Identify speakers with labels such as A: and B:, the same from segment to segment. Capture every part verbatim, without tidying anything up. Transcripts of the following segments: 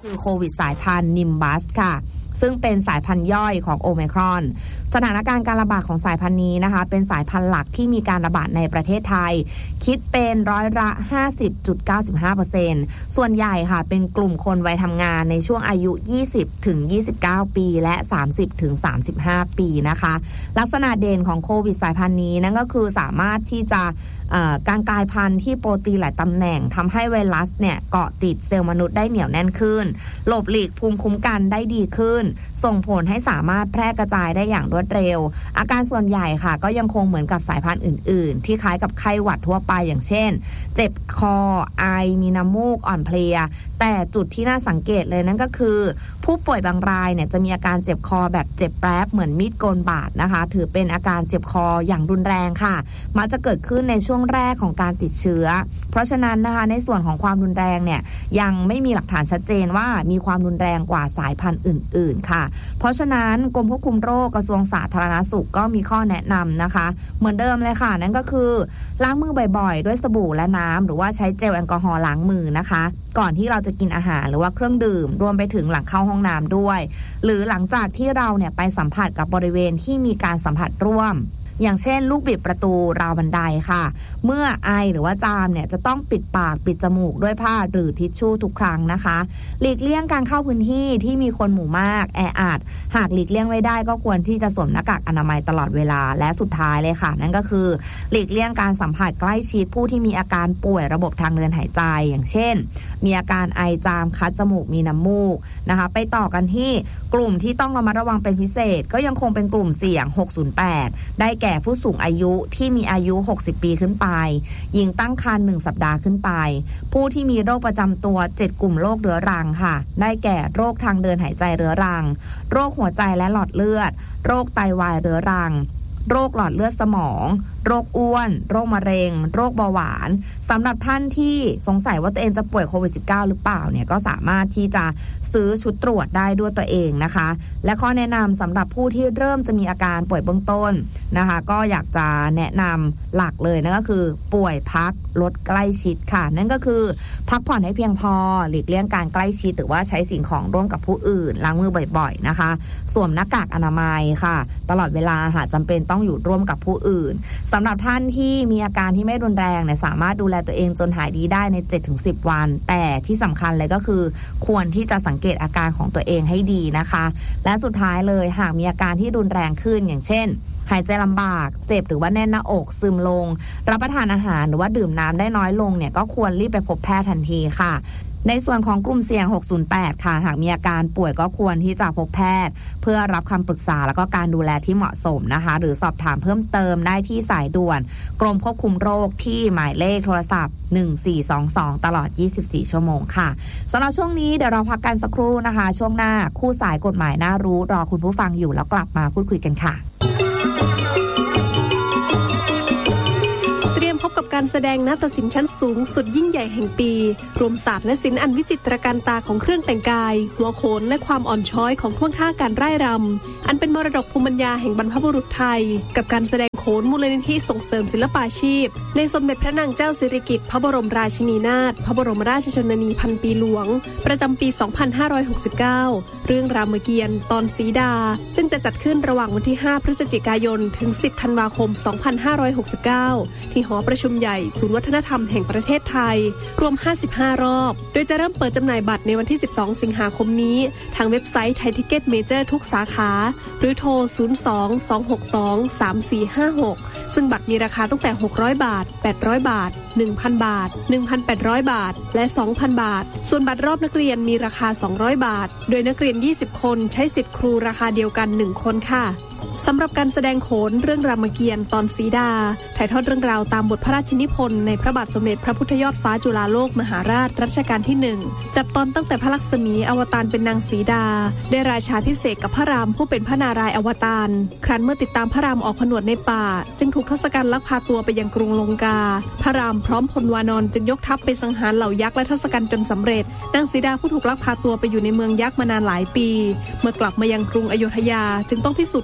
A: คือโควิดสายพันธุ์นิมบัสค่ะซึ่งเป็นสายพันธุ์ย่อยของโอไมครอนสถานการณ์การระบาดของสายพันธุ์นี้นะคะเป็นสายพันธุ์หลักที่มีการระบาดในประเทศไทยคิดเป็นร้อยละ ห้าสิบจุดเก้าสิบห้าเปอร์เซ็นต์ ส่วนใหญ่ค่ะเป็นกลุ่มคนวัยทำงานในช่วงอายุ ยี่สิบถึงยี่สิบเก้า ปีและ สามสิบถึงสามสิบห้า ปีนะคะลักษณะเด่นของโควิดสายพันธุ์นี้นั่นก็คือสามารถที่จะการกลายพันธุ์ที่โปรตีนหลายตำแหน่งทำให้ไวรัสเนี่ยเกาะติดเซลล์มนุษย์ได้เหนียวแน่นขึ้นหลบหลีกภูมิคุ้มกันได้ดีขึ้นส่งผลให้สามารถแพร่กระจายได้อย่างรวดเร็วอาการส่วนใหญ่ค่ะก็ยังคงเหมือนกับสายพันธุ์อื่นๆที่คล้ายกับไข้หวัดทั่วไปอย่างเช่นเจ็บคอไอมีน้ำมูกอ่อนเพลียแต่จุดที่น่าสังเกตเลยนั่นก็คือผู้ป่วยบางรายเนี่ยจะมีอาการเจ็บคอแบบเจ็บแป๊บเหมือนมีดโกนบาดนะคะถือเป็นอาการเจ็บคออย่างรุนแรงค่ะมักจะเกิดขึ้นในช่วงแรกของการติดเชื้อเพราะฉะนั้นนะคะในส่วนของความรุนแรงเนี่ยยังไม่มีหลักฐานชัดเจนว่ามีความรุนแรงกว่าสายพันธุ์อื่นๆค่ะเพราะฉะนั้นกรมควบคุมโรคกระทรวงสาธารณสุขก็มีข้อแนะนำนะคะเหมือนเดิมเลยค่ะนั่นก็คือล้างมือบ่อยๆด้วยสบู่และน้ำหรือว่าใช้เจลแอลกอฮอล์ล้างมือนะคะก่อนที่เราจะกินอาหารหรือว่าเครื่องดื่มรวมไปถึงหลังเข้าห้องน้ำด้วยหรือหลังจากที่เราเนี่ยไปสัมผัสกับบริเวณที่มีการสัมผัสร่วมอย่างเช่นลูกบิดประตูราวบันไดค่ะเมื่อไอหรือว่าจามเนี่ยจะต้องปิดปากปิดจมูกด้วยผ้าหรือทิชชู่ทุกครั้งนะคะหลีกเลี่ยงการเข้าพื้นที่ที่มีคนหมู่มากแออัดหากหลีกเลี่ยงไม่ได้ก็ควรที่จะสวมหน้ากากอนามัยตลอดเวลาและสุดท้ายเลยค่ะนั่นก็คือหลีกเลี่ยงการสัมผัสใกล้ชิดผู้ที่มีอาการป่วยระบบทางเดินหายใจอย่างเช่นมีอาการไอจามคัดจมูกมีน้ำมูกนะคะไปต่อกันที่กลุ่มที่ต้องระมัดระวังเป็นพิเศษก็ยังคงเป็นกลุ่มเสี่ยงหกศูนย์แปดได้แก่ผู้สูงอายุที่มีอายุหกสิบปีขึ้นไปหญิงตั้งครรภ์หนึ่งสัปดาห์ขึ้นไปผู้ที่มีโรคประจำตัวเจ็ดกลุ่มโรคเรื้อรังค่ะได้แก่โรคทางเดินหายใจเรื้อรังโรคหัวใจและหลอดเลือดโรคไตวายเรื้อรังโรคหลอดเลือดสมองโรคอ้วนโรคมะเร็งโรคเบาหวานสำหรับท่านที่สงสัยว่าตัวเองจะป่วยโควิด สิบเก้า หรือเปล่าเนี่ยก็สามารถที่จะซื้อชุดตรวจได้ด้วยตัวเองนะคะและข้อแนะนำสำหรับผู้ที่เริ่มจะมีอาการป่วยเบื้องต้นนะคะก็อยากจะแนะนำหลักเลยนั่นก็คือป่วยพักลดใกล้ชิดค่ะนั่นก็คือพักผ่อนให้เพียงพอหลีกเลี่ยงการใกล้ชิดหรือว่าใช้สิ่งของร่วมกับผู้อื่นล้างมือบ่อยๆนะคะสวมหน้ากากอนามัยค่ะตลอดเวลาหากจำเป็นต้องอยู่ร่วมกับผู้อื่นสำหรับท่านที่มีอาการที่ไม่รุนแรงเนี่ยสามารถดูแลตัวเองจนหายดีได้ใน เจ็ดถึงสิบ วันแต่ที่สำคัญเลยก็คือควรที่จะสังเกตอาการของตัวเองให้ดีนะคะและสุดท้ายเลยหากมีอาการที่รุนแรงขึ้นอย่างเช่นหายใจลำบากเจ็บหรือว่าแน่นหน้าอกซึมลงรับประทานอาหารหรือว่าดื่มน้ำได้น้อยลงเนี่ยก็ควรรีบไปพบแพทย์ทันทีค่ะในส่วนของกลุ่มเสี่ยงหกศูนย์แปดค่ะหากมีอาการป่วยก็ควรที่จะพบแพทย์เพื่อรับคำปรึกษาแล้วก็การดูแลที่เหมาะสมนะคะหรือสอบถามเพิ่มเติมได้ที่สายด่วนกรมควบคุมโรคที่หมายเลขโทรศัพท์หนึ่งสี่สองสองตลอดยี่สิบสี่ชั่วโมงค่ะสำหรับช่วงนี้เดี๋ยวเราพักกันสักครู่นะคะช่วงหน้าคู่สายกฎหมายน่ารู้รอคุณผู้ฟังอยู่แล้วกลับมาพูดคุยกันค่ะ
B: พบกับการแสดงนาฏศิลป์ชั้นสูงสุดยิ่งใหญ่แห่งปีรวมศาสตร์และศิลป์อันวิจิตรการตาของเครื่องแต่งกายหัวโขนและความอ่อนช้อยของท่วงท่าการร่ายรำอันเป็นมรดกภูมิปัญญาแห่งบรรพบุรุษไทยกับการแสดงโขนมูลนิธิส่งเสริมศิลปาชีพในสมเด็จพระนางเจ้าสิริกิติ์พระบรมราชินีนาถพระบรมราชชนนีพันปีหลวงประจำปีสองพันห้าร้อยหกสิบเก้าเรื่องรามเกียรติ์ตอนสีดาซึ่งจะจัดขึ้นระหว่างวันที่ห้าพฤศจิกายนถึงสิบธันวาคมสองพันห้าร้อยหกสิบเก้าที่หอประชุมใหญ่ศูนย์วัฒนธรรมแห่งประเทศไทยรวมห้าสิบห้ารอบโดยจะเริ่มเปิดจำหน่ายบัตรในวันที่สิบสองสิงหาคมนี้ทางเว็บไซต์ไทยทิกเก็ตเมเจอร์ทุกสาขาหรือโทรศูนย์ สอง สอง หก สอง สาม สี่ ห้า หกซึ่งบัตรมีราคาตั้งแต่หกร้อยบาทแปดร้อยบาท หนึ่งพันบาท หนึ่งพันแปดร้อยบาทและ สองพันบาทส่วนบัตรรอบนักเรียนมีราคาสองร้อยบาทโดยนักเรียนยี่สิบคนใช้สิทธิ์ครูราคาเดียวกันหนึ่งคนค่ะสำหรับการแสดงโขนเรื่องรามเกียรติ์ตอนสีดาถ่ายทอดเรื่องราวตามบทพระราชนิพนธ์ในพระบาทสมเด็จพระพุทธยอดฟ้าจุฬาโลกมหาราชรัชกาลที่หนึ่งจับตอนตั้งแต่พระลักษมีอวตารเป็นนางสีดาได้ราชาพิเศษกับพระรามผู้เป็นพระนารายณ์อวตารครั้นเมื่อติดตามพระรามออกผนวดในป่าจึงถูกทศกัณฐ์ลักพาตัวไปยังกรุงลงกาพระรามพร้อมพลวานรจึงยกทัพไปสังหารเหล่ายักษ์และทศกัณฐ์จนสำเร็จนางสีดาผู้ถูกลักพาตัวไปอยู่ในเมืองยักษ์มานานหลายปีเมื่อกลับมายังกรุงอโยธยาจึงต้องพิสูจน์ความบริ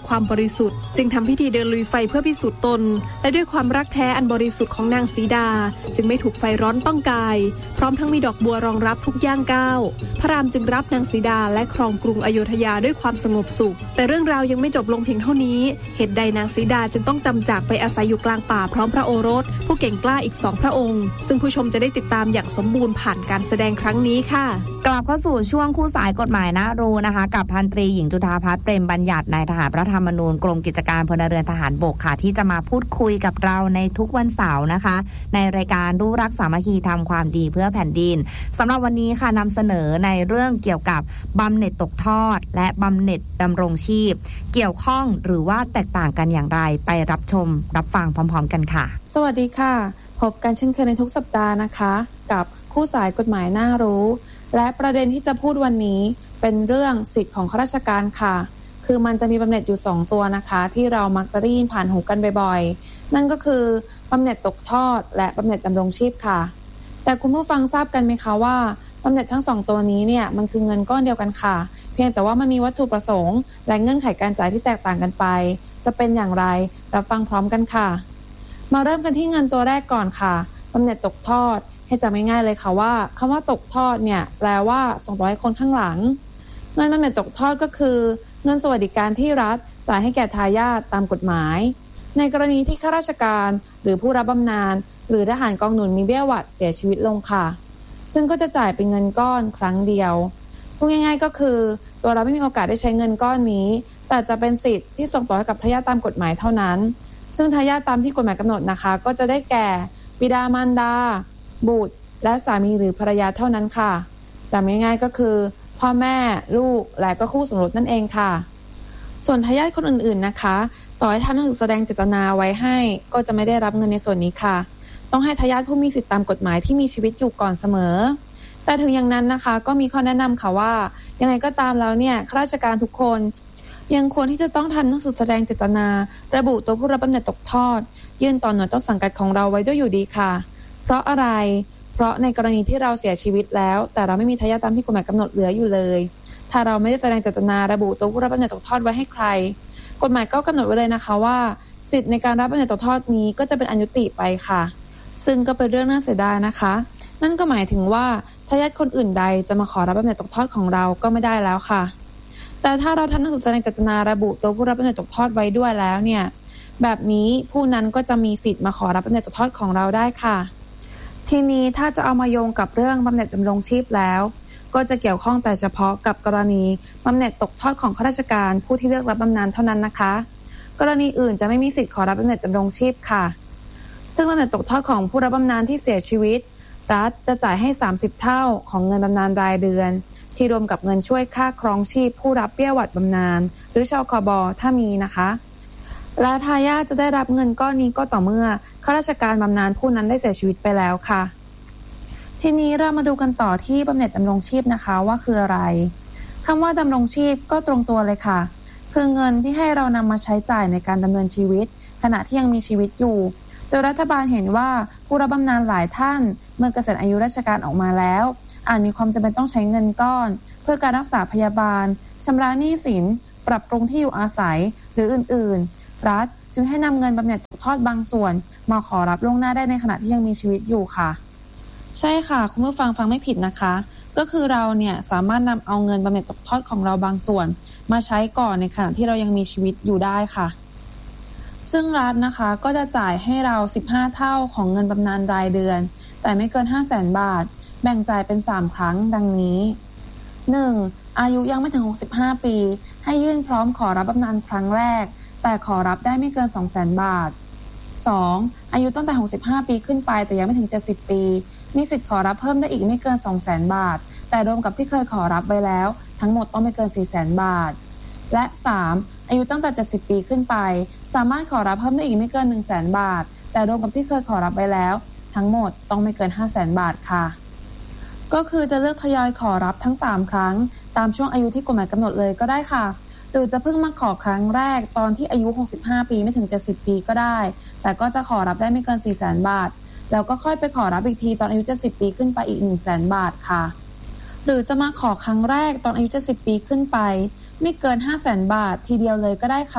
B: ริสุทธิ์จึงทำพิธีเดินลุยไฟเพื่อพิสูจน์ตนและด้วยความรักแท้อันบริสุทธิ์ของนางสีดาจึงไม่ถูกไฟร้อนต้องกายพร้อมทั้งมีดอกบัวรองรับทุกย่างก้าวพระรามจึงรับนางสีดาและครองกรุงอโยธยาด้วยความสงบสุขแต่เรื่องราวยังไม่จบลงเพียงเท่านี้เหตุใดนางสีดาจึงต้องจำจากไปอาศัยอยู่กลางป่าพร้อมพระโอรสผู้เก่งกล้าอีกสองพระองค์ซึ่งผู้ชมจะได้ติดตามอย่างสมบูรณ์ผ่านการแสดงครั้งนี้ค่ะ
A: กลับเข้าสู่ช่วงคู่สายกฎหมายน่ารู้นะคะกับพันตรีหญิงจุฑาภัทรเปรมบัญญัตินายทหารพระธรรมนูญกรมกิจการพลเรือนทหารบกค่ะที่จะมาพูดคุยกับเราในทุกวันเสาร์นะคะในรายการรู้รักสามัคคีทำความดีเพื่อแผ่นดินสำหรับวันนี้ค่ะนำเสนอในเรื่องเกี่ยวกับบำเหน็จตกทอดและบำเหน็จดำรงชีพเกี่ยวข้องหรือว่าแตกต่างกันอย่างไรไปรับชมรับฟังพร้อมๆกันค่ะ
C: สวัสดีค่ะพบกันเช่นเคยในทุกสัปดาห์นะคะกับคู่สายกฎหมายน่ารู้และประเด็นที่จะพูดวันนี้เป็นเรื่องสิทธิ์ของข้าราชการค่ะคือมันจะมีบำเหน็จอยู่สองตัวนะคะที่เรามักจะได้ยินผ่านหูกันบ่อยๆนั่นก็คือบำเหน็จตกทอดและบำเหน็จดำรงชีพค่ะแต่คุณผู้ฟังทราบกันไหมคะว่าบำเหน็จทั้งสองตัวนี้เนี่ยมันคือเงินก้อนเดียวกันค่ะเพียงแต่ว่ามันมีวัตถุประสงค์และเงื่อนไขการจ่ายที่แตกต่างกันไปจะเป็นอย่างไรรับฟังพร้อมกันค่ะมาเริ่มกันที่เงินตัวแรกก่อนค่ะบำเหน็จตกทอดให้จำง่ายๆเลยค่ะว่าคำว่าตกทอดเนี่ยแปลว่าส่งต่อให้คนข้างหลังเงินบำเหน็จตกทอดก็คือเงินสวัสดิการที่รัฐจ่ายให้แก่ทายาทตามกฎหมายในกรณีที่ข้าราชการหรือผู้รับบำนาญหรือทหารกองหนุนมีเบี้ยหวัดเสียชีวิตลงค่ะซึ่งก็จะจ่ายเป็นเงินก้อนครั้งเดียวพูดง่ายๆก็คือตัวเราไม่มีโอกาสได้ใช้เงินก้อนนี้แต่จะเป็นสิทธิ์ที่ส่งต่อให้กับทายาทตามกฎหมายเท่านั้นซึ่งทายาทตามที่กฎหมายกำหนดนะคะก็จะได้แก่บิดามารดาบุตรและสามีหรือภรรยาเท่านั้นค่ะจำง่ายๆก็คือพ่อแม่ลูกและก็คู่สมรสนั่นเองค่ะส่วนทายาทคนอื่นๆนะคะต่อให้ทำหนังสือแสดงเจตนาไว้ให้ก็จะไม่ได้รับเงินในส่วนนี้ค่ะต้องให้ทายาทผู้มีสิทธิตามกฎหมายที่มีชีวิตอยู่ก่อนเสมอแต่ถึงอย่างนั้นนะคะก็มีข้อแนะนำค่ะว่ายังไงก็ตามแล้วเนี่ยข้าราชการทุกคนยังควรที่จะต้องทำหนังสือแสดงเจตนาระบุตัวผู้รับบำเหน็จตกทอดยื่นต่อหน่วยต้นสังกัดของเราไว้ด้วยอยู่ดีค่ะเพราะอะไรเพราะในกรณีที่เราเสียชีวิตแล้วแต่เราไม่มีทายาทตามที่กฎหมายกำหนดเหลืออยู่เลยถ้าเราไม่ได้แสดงเจตนาระบุตัวผู้รับบำเหน็จตกทอดไว้ให้ใครกฎหมายก็กำหนดไว้เลยนะคะว่าสิทธิ์ในการรับบำเหน็จตกทอดนี้ก็จะเป็นอยุติไปค่ะซึ่งก็เป็นเรื่องน่าเสียดายนะคะนั่นก็หมายถึงว่าทายาทคนอื่นใดจะมาขอรับบำเหน็จตกทอดของเราก็ไม่ได้แล้วค่ะแต่ถ้าเราทำหนังสือแสดงเจตนาระบุตัวผู้รับบำเหน็จตกทอดไว้ด้วยแล้วเนี่ยแบบนี้ผู้นั้นก็จะมีสิทธิ์มาขอรับบำเหน็จตกทอดของเราได้ค่ะทีนี้ถ้าจะเอามาโยงกับเรื่องบำเหน็จดำรงชีพแล้วก็จะเกี่ยวข้องแต่เฉพาะกับกรณีบำเหน็จตกทอดของข้าราชการผู้ที่เลือกรับบำนาญเท่านั้นนะคะกรณีอื่นจะไม่มีสิทธิ์ขอรับบำเหน็จดำรงชีพค่ะซึ่งบำเหน็จตกทอดของผู้รับบำนาญที่เสียชีวิตรัฐจะจ่ายให้สามสิบเท่าของเงินบำนาญรายเดือนที่รวมกับเงินช่วยค่าครองชีพผู้รับเบี้ยหวัดบำนาญหรือชคบ.ถ้ามีนะคะและทายาทจะได้รับเงินก้อนนี้ก็ต่อเมื่อข้าราชการบำนาญผู้นั้นได้เสียชีวิตไปแล้วค่ะทีนี้เรามาดูกันต่อที่บำเหน็จดำรงชีพนะคะว่าคืออะไรคำว่าดำรงชีพก็ตรงตัวเลยค่ะคือเงินที่ให้เรานำมาใช้จ่ายในการดำเนินชีวิตขณะที่ยังมีชีวิตอยู่โดยรัฐบาลเห็นว่าผู้รับบำนาญหลายท่านเมื่อเกษียณอายุราชการออกมาแล้วอาจมีความจำเป็นต้องใช้เงินก้อนเพื่อการรักษาพยาบาลชำระหนี้สินปรับปรุงที่อยู่อาศัยหรืออื่นๆรัฐจึงให้นำเงินบำเหน็จตกทอดบางส่วนมาขอรับล่วงหน้าได้ในขณะที่ยังมีชีวิตอยู่ค่ะใช่ค่ะคุณผู้ฟังฟังไม่ผิดนะคะก็คือเราเนี่ยสามารถนำเอาเงินบำเหน็จตกทอดของเราบางส่วนมาใช้ก่อนในขณะที่เรายังมีชีวิตอยู่ได้ค่ะซึ่งรัฐนะคะก็จะจ่ายให้เราสิบห้าเท่าของเงินบำนาญรายเดือนแต่ไม่เกิน ห้าแสน บาทแบ่งจ่ายเป็นสามครั้งดังนี้ หนึ่ง อายุยังไม่ถึงหกสิบห้าปีให้ยื่นพร้อมขอรับบำนาญครั้งแรกแต่ขอรับได้ไม่เกิน สองแสน บาท สอง อายุตั้งแต่หกสิบห้าปีขึ้นไปแต่ยังไม่ถึงเจ็ดสิบปีมีสิทธิ์ขอรับเพิ่มได้อีกไม่เกิน สองแสน บาทแต่รวมกับที่เคยขอรับไว้แล้วทั้งหมดต้องไม่เกิน สี่แสน บาทและสามอายุตั้งแต่เจ็ดสิบปีขึ้นไปสามารถขอรับเพิ่มได้อีกไม่เกิน หนึ่งแสน บาทแต่รวมกับที่เคยขอรับไว้แล้วทั้งหมดต้องไม่เกิน ห้าแสน บาทค่ะก็คือจะเลือกทยอยขอรับทั้งสามครั้งตามช่วงอายุที่กฎหมายกำหนดเลยก็ได้ค่ะหรือจะเพิ่งมาขอครั้งแรกตอนที่อายุหกสิบห้าปีไม่ถึงเจ็ดสิบปีก็ได้แต่ก็จะขอรับได้ไม่เกิน สี่แสน บาทแล้วก็ค่อยไปขอรับอีกทีตอนอายุเจ็ดสิบปีขึ้นไปอีก หนึ่งแสน บาทค่ะหรือจะมาขอครั้งแรกตอนอายุเจ็ดสิบปีขึ้นไปไม่เกิน ห้าแสน บาททีเดียวเลยก็ได้ค่ะ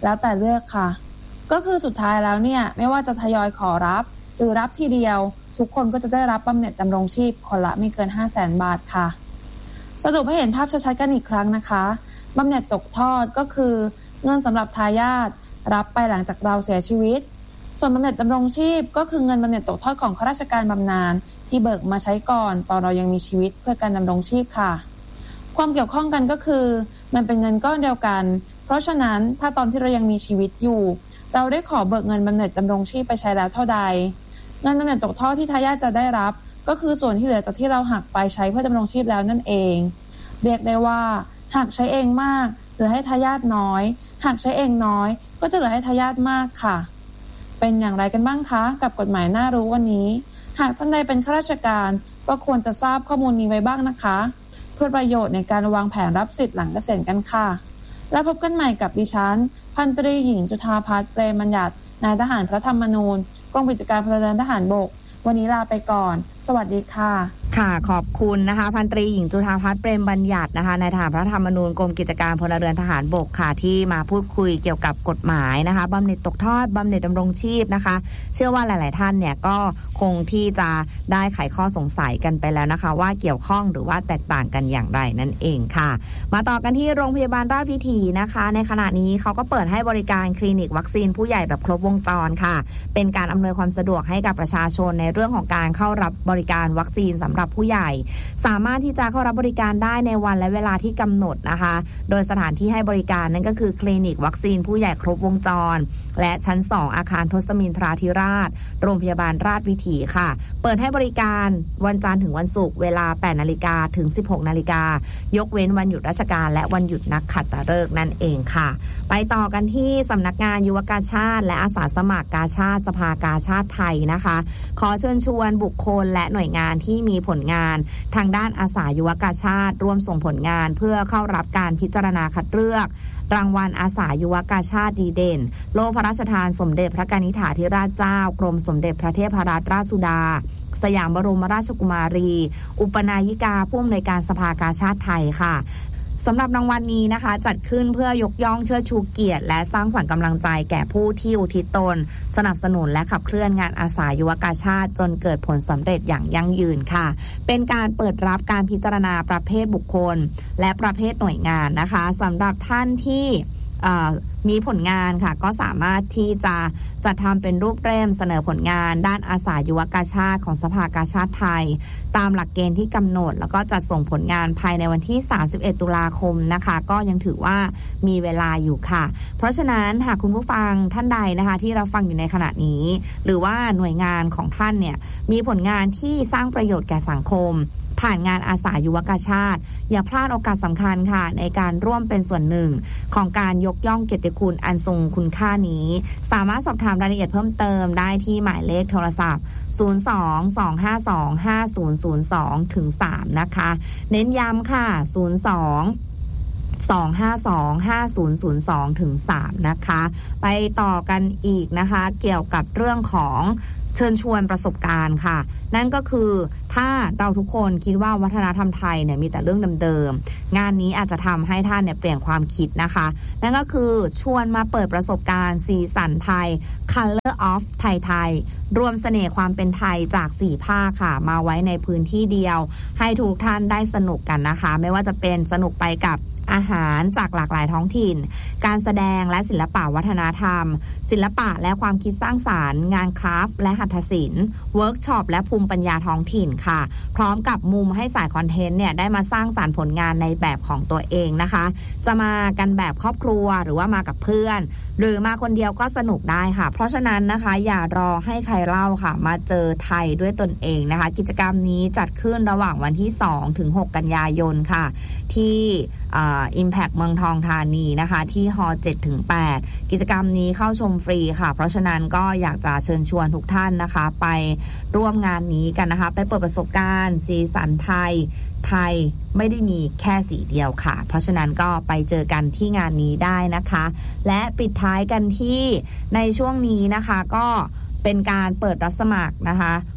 C: แล้วแต่เลือกค่ะก็คือสุดท้ายแล้วเนี่ยไม่ว่าจะทยอยขอรับหรือรับทีเดียวทุกคนก็จะได้รับบำเหน็จดำรงชีพคนละไม่เกิน ห้าแสน บาทค่ะสรุปให้เห็นภาพชัดๆกันอีกครั้งนะคะบำเหน็จตกทอดก็คือเงินสำหรับทายาทรับไปหลังจากเราเสียชีวิตส่วนบำเหน็จดำรงชีพก็คือเงินบำเหน็จตกทอดของข้าราชการบำนาญที่เบิกมาใช้ก่อนตอนเรายังมีชีวิตเพื่อการดำรงชีพค่ะความเกี่ยวข้องกันก็คือมันเป็นเงินก้อนเดียวกันเพราะฉะนั้นถ้าตอนที่เรายังมีชีวิตอยู่เราได้ขอเบิกเงินบำเหน็จดำรงชีพไปใช้แล้วเท่าใดเงินบำเหน็จตกทอดที่ทายาทจะได้รับก็คือส่วนที่เหลือจากที่เราหักไปใช้เพื่อดำรงชีพแล้วนั่นเองเรียกได้ว่าหากใช้เองมากเหลือให้ทายาทน้อยหากใช้เองน้อยก็จะเหลือให้ทายาทมากค่ะเป็นอย่างไรกันบ้างคะกับกฎหมายน่ารู้วันนี้หากท่านใดเป็นข้าราชการก็ควรจะทราบข้อมูลนี้ไว้บ้างนะคะเพื่อประโยชน์ในการวางแผนรับสิทธิ์หลังเกษียณกันค่ะและพบกันใหม่กับดิฉันพันตรีหญิงจุฑาภัทรเปรมบัญญัตินายทหารพระธรรมนูญกรมกิจการพลเรือนทหารบกวันนี้ลาไปก่อนสวัสดีค่ะ
A: ค่ะขอบคุณนะคะพันตรีหญิงจุฑาภัทรเปรมบัญญัตินะคะนายทหารพระธรรมนูญกรมกิจการพลเรือนทหารบกค่ะที่มาพูดคุยเกี่ยวกับกฎหมายนะคะบำเหน็จตกทอดบำเหน็จดำรงชีพนะคะเชื่อว่าหลายๆท่านเนี่ยก็คงที่จะได้ไขข้อสงสัยกันไปแล้วนะคะว่าเกี่ยวข้องหรือว่าแตกต่างกันอย่างไรนั่นเองค่ะมาต่อกันที่โรงพยาบาลราชวิถีนะคะในขณะนี้เขาก็เปิดให้บริการคลินิกวัคซีนผู้ใหญ่แบบครบวงจรค่ะเป็นการอำนวยความสะดวกให้กับประชาชนในเรื่องของการเข้ารับบริการวัคซีนสำหรับผู้ใหญ่สามารถที่จะเข้ารับบริการได้ในวันและเวลาที่กำหนดนะคะโดยสถานที่ให้บริการนั่นก็คือคลินิกวัคซีนผู้ใหญ่ครบวงจรและชั้นสองอาคารทศมินทราธิราชโรงพยาบาลราชวิถีค่ะเปิดให้บริการวันจันทร์ถึงวันศุกร์เวลา แปดนาฬิกา ถึง สิบหกนาฬิกา ยกเว้นวันหยุดราชการและวันหยุดนักขัตฤกษ์นั่นเองค่ะไปต่อกันที่สำนักงานยุวกาชาติและอาสาสมัครกาชาติสภากาชาติไทยนะคะขอเชิญชวนบุคคลและหน่วยงานที่มีผลงานทางด้านอาสายุวกาชาติร่วมส่งผลงานเพื่อเข้ารับการพิจารณาคัดเลือกรางวัลอาสายุวกาชาติดีเด่นโล่พระราชทานสมเด็จพระกนิษฐาธิราชเจ้ากรมสมเด็จพระเทพรัตนราชสุดาสยามบรมราชกุมารีอุปนายิกาผู้อำนวยการสภากาชาติไทยค่ะสำหรับรางวัลนี้นะคะจัดขึ้นเพื่อยกย่องเชิดชูเกียรติและสร้างขวัญกำลังใจแก่ผู้ที่อุทิศตนสนับสนุนและขับเคลื่อนงานอาสายุวกาชาติจนเกิดผลสำเร็จอย่างยั่งยืนค่ะเป็นการเปิดรับการพิจารณาประเภทบุคคลและประเภทหน่วยงานนะคะสำหรับท่านที่มีผลงานค่ะก็สามารถที่จะจัดทำเป็นรูปเล่มเสนอผลงานด้านอาสายุวกาชาติของสภากาชาติไทยตามหลักเกณฑ์ที่กำหนดแล้วก็จัดส่งผลงานภายในวันที่สามสิบเอ็ดตุลาคมนะคะก็ยังถือว่ามีเวลาอยู่ค่ะเพราะฉะนั้นหากคุณผู้ฟังท่านใดนะคะที่เราฟังอยู่ในขณะนี้หรือว่าหน่วยงานของท่านเนี่ยมีผลงานที่สร้างประโยชน์แก่สังคมผ่านงานอาสายุวกาชาติอย่าพลาดโอกาสสำคัญค่ะในการร่วมเป็นส่วนหนึ่งของการยกย่องเกียรติคุณอันทรงคุณค่านี้สามารถสอบถามรายละเอียดเพิ่มเติมได้ที่หมายเลขโทรศัพท์ศูนย์ สอง สอง ห้า สอง ห้า ศูนย์ ศูนย์ สอง ถึง สามนะคะเน้นย้ำค่ะศูนย์ สอง สอง ห้า สอง ห้า ศูนย์ ศูนย์ สอง ถึง สามนะคะไปต่อกันอีกนะคะเกี่ยวกับเรื่องของเชิญชวนประสบการณ์ค่ะนั่นก็คือถ้าเราทุกคนคิดว่าวัฒนธรรมไทยเนี่ยมีแต่เรื่องเดิมๆงานนี้อาจจะทำให้ท่านเนี่ยเปลี่ยนความคิดนะคะนั่นก็คือชวนมาเปิดประสบการณ์สีสันไทย Color of ไทยไทยรวมเสน่ห์ความเป็นไทยจากสี่ภาคค่ะมาไว้ในพื้นที่เดียวให้ทุกท่านได้สนุกกันนะคะไม่ว่าจะเป็นสนุกไปกับอาหารจากหลากหลายท้องถิ่นการแสดงและศิลปะวัฒนธรรมศิลปะและความคิดสร้างสรรค์งานคราฟต์และหัตถศิลป์เวิร์กช็อปและภูมิปัญญาท้องถิ่นค่ะพร้อมกับมุมให้สายคอนเทนต์เนี่ยได้มาสร้างสรรค์ผลงานในแบบของตัวเองนะคะจะมากันแบบครอบครัวหรือว่ามากับเพื่อนหรือมาคนเดียวก็สนุกได้ค่ะเพราะฉะนั้นนะคะอย่ารอให้ใครเล่าค่ะมาเจอไทยด้วยตนเองนะคะกิจกรรมนี้จัดขึ้นระหว่างวันที่สองถึงหกกันยายนค่ะที่อ่า Impact เมืองทองธานีนะคะที่ฮอ เจ็ดถึงแปด กิจกรรมนี้เข้าชมฟรีค่ะเพราะฉะนั้นก็อยากจะเชิญชวนทุกท่านนะคะไปร่วมงานนี้กันนะคะไปเปิดประสบการณ์สีสันไทยไทยไม่ได้มีแค่สีเดียวค่ะเพราะฉะนั้นก็ไปเจอกันที่งานนี้ได้นะคะและปิดท้ายกันที่ในช่วงนี้นะคะก็เป็นการเปิดรับสมัครนะคะ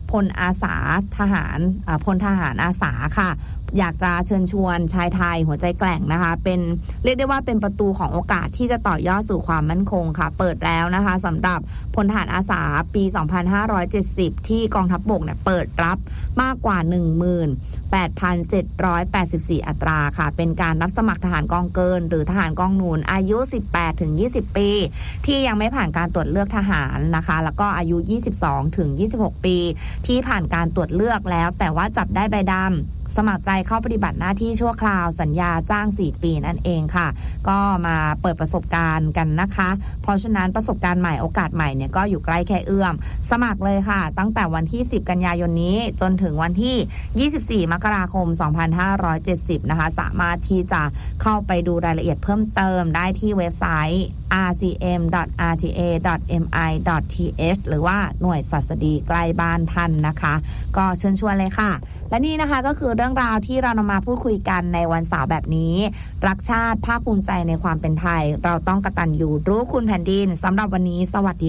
A: พลอาสาทหารพลทหารอาสาค่ะอยากจะเชิญชวนชายไทยหัวใจแกร่งนะคะเป็นเรียกได้ว่าเป็นประตูของโอกาสที่จะต่อยอดสู่ความมั่นคงค่ะเปิดแล้วนะคะสำหรับพลทหารอาสาปีสองพันห้าร้อยเจ็ดสิบที่กองทัพบกเนี่ยเปิดรับมากกว่า หนึ่งหมื่นแปดพันเจ็ดร้อยแปดสิบสี่ อัตราค่ะเป็นการรับสมัครทหารกองเกินหรือทหารกองหนุนอายุ สิบแปดถึงยี่สิบ ปีที่ยังไม่ผ่านการตรวจเลือกทหารนะคะแล้วก็อายุ ยี่สิบสองถึงยี่สิบหก ปีที่ผ่านการตรวจเลือกแล้วแต่ว่าจับได้ใบดำสมัครใจเข้าปฏิบัติหน้าที่ชั่วคราวสัญญาจ้างสี่ปีนั่นเองค่ะก็มาเปิดประสบการณ์กันนะคะเพราะฉะนั้นประสบการณ์ใหม่โอกาสใหม่เนี่ยก็อยู่ใกล้แค่เอื้อมสมัครเลยค่ะตั้งแต่วันที่สิบกันยายนนี้จนถึงวันที่ยี่สิบสี่มกราคมสองพันห้าร้อยเจ็ดสิบนะคะสามารถที่จะเข้าไปดูรายละเอียดเพิ่มเติมได้ที่เว็บไซต์ อาร์ ซี เอ็ม ดอท อาร์ ที เอ ดอท เอ็ม ไอ ดอท ที เอช หรือว่าหน่วยศัสดีใกล้บ้านท่านนะคะก็เชิญชวนเลยค่ะและนี่นะคะก็คือเรื่องราวที่เรานำมาพูดคุยกันในวันเสาร์แบบนี้รักชาติภาคภูมิใจในความเป็นไทยเราต้องกตัญญูรู้คุณแผ่นดินสำหรับวันนี้สวัสดี